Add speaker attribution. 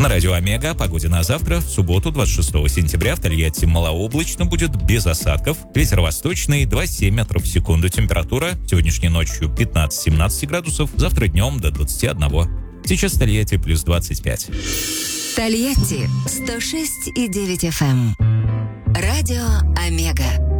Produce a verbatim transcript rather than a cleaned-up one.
Speaker 1: На радио Омега о погоде на завтра. В субботу, двадцать шестого сентября, в Тольятти малооблачно, будет без осадков. Ветер восточный, два целых семь метров в секунду. Температура сегодняшней ночью пятнадцать-семнадцать градусов, завтра днем до двадцати одного. Сейчас в Тольятти плюс двадцать пять.
Speaker 2: Тольятти сто шесть и девять эф эм. Радио Омега.